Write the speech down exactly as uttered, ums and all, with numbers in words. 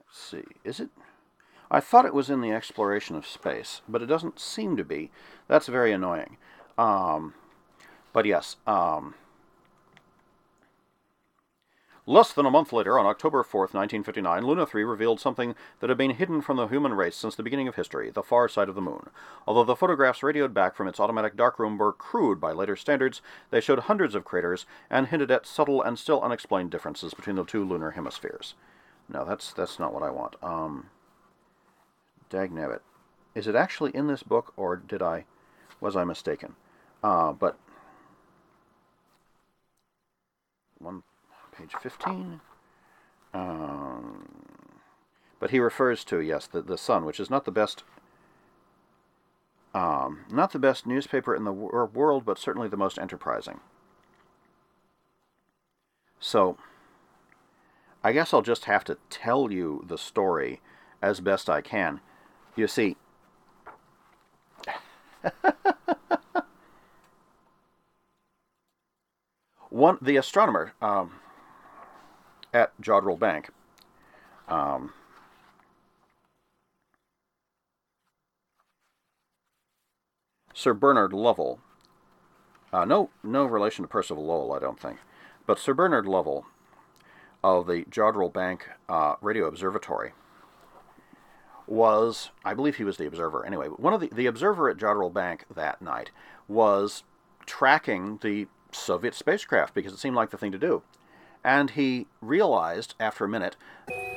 see. Is it? I thought it was in the exploration of space, but it doesn't seem to be. That's very annoying. Um, but yes. Um, Less than a month later, on October fourth, nineteen fifty-nine, Luna three revealed something that had been hidden from the human race since the beginning of history, the far side of the moon. Although the photographs radioed back from its automatic darkroom were crude by later standards, they showed hundreds of craters and hinted at subtle and still unexplained differences between the two lunar hemispheres. No, that's that's not what I want. Um, Dagnabbit. Is it actually in this book, or did I, was I mistaken? Uh, but, one, page fifteen. Um, but he refers to, yes, the, the Sun, which is not the best, um, not the best newspaper in the wor- world, but certainly the most enterprising. So, I guess I'll just have to tell you the story as best I can. You see, one the astronomer um, at Jodrell Bank, um, Sir Bernard Lovell, uh, no no relation to Percival Lowell, I don't think, but Sir Bernard Lovell of the Jodrell Bank uh, Radio Observatory was, I believe he was the observer anyway, one of the, the observer at Jodrell Bank that night was tracking the Soviet spacecraft because it seemed like the thing to do. And he realized after a minute